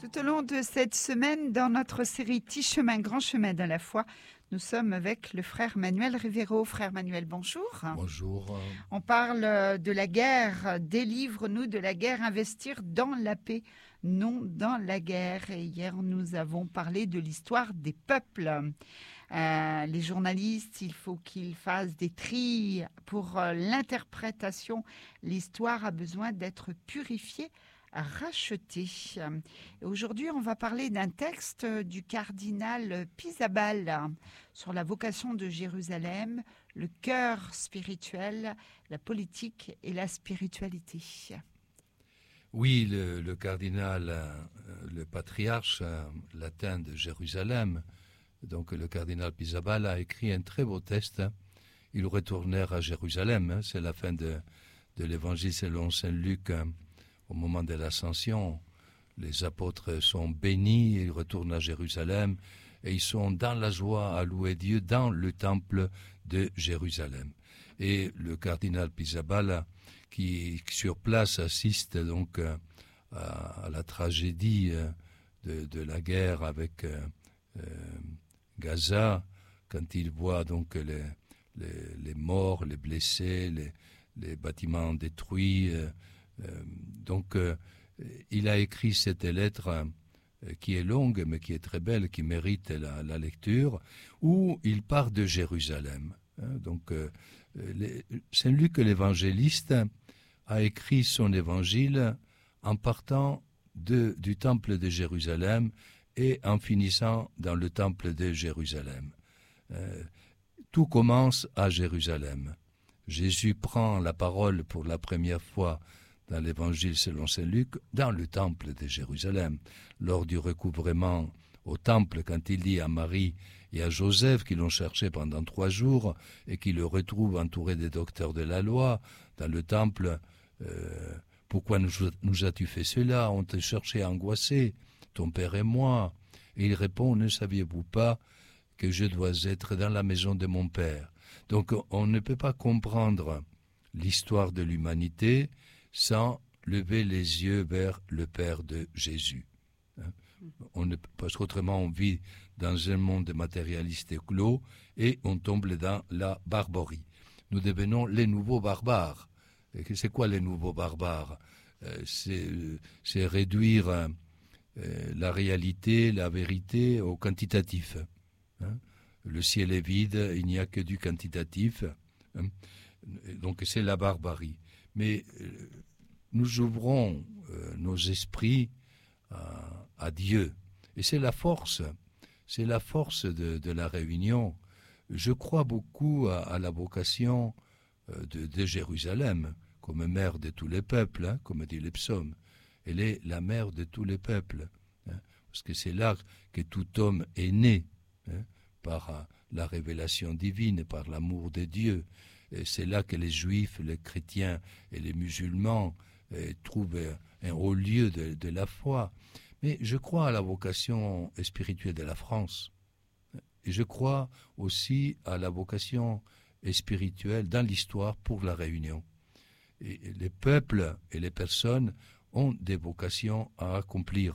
Tout au long de cette semaine, dans notre série Petit chemin, grand chemin de la foi, nous sommes avec le frère Manuel Rivero. Frère Manuel, bonjour. Bonjour. On parle de la guerre. Délivre-nous de la guerre, investir dans la paix, non dans la guerre. Et hier, nous avons parlé de l'histoire des peuples. Les journalistes, il faut qu'ils fassent des tris pour l'interprétation. L'histoire a besoin d'être purifiée, rachetée. Aujourd'hui, on va parler d'un texte du cardinal Pisabal sur la vocation de Jérusalem, le cœur spirituel, la politique et la spiritualité. Oui, le cardinal, le patriarche latin de Jérusalem, donc le cardinal Pisabal a écrit un très beau texte. Ils retournèrent à Jérusalem, c'est la fin de l'évangile selon saint Luc. Au moment de l'ascension, les apôtres sont bénis, ils retournent à Jérusalem et ils sont dans la joie à louer Dieu dans le temple de Jérusalem. Et le cardinal Pisabal, qui sur place assiste donc à la tragédie de la guerre avec Gaza, quand il voit donc les morts, les blessés, les bâtiments détruits. Donc, il a écrit cette lettre qui est longue, mais qui est très belle, qui mérite la lecture, où il part de Jérusalem. Donc, Saint Luc l'évangéliste a écrit son évangile en partant du temple de Jérusalem et en finissant dans le temple de Jérusalem. Tout commence à Jérusalem. Jésus prend la parole pour la première fois dans l'évangile selon saint Luc, dans le temple de Jérusalem, lors du recouvrement au temple, quand il dit à Marie et à Joseph qui l'ont cherché pendant 3 jours et qui le retrouvent entouré des docteurs de la loi dans le temple, pourquoi nous as-tu fait cela? On te cherchait angoissé, ton père et moi. Et il répond, ne saviez-vous pas que je dois être dans la maison de mon père? Donc on ne peut pas comprendre l'histoire de l'humanité sans lever les yeux vers le Père de Jésus. Parce qu'autrement, on vit dans un monde matérialiste et clos et on tombe dans la barbarie. Nous devenons les nouveaux barbares. Et c'est quoi les nouveaux barbares? C'est réduire la réalité, la vérité au quantitatif. Le ciel est vide, il n'y a que du quantitatif. Donc c'est la barbarie. Mais nous ouvrons nos esprits à Dieu. Et c'est la force de la réunion. Je crois beaucoup à la vocation de Jérusalem, comme mère de tous les peuples, comme dit les psaumes. Elle est la mère de tous les peuples, parce que c'est là que tout homme est né, par la révélation divine, par l'amour de Dieu. Et c'est là que les juifs, les chrétiens et les musulmans trouvent un haut lieu de la foi. Mais je crois à la vocation spirituelle de la France. Et je crois aussi à la vocation spirituelle dans l'histoire pour la Réunion. Et les peuples et les personnes ont des vocations à accomplir.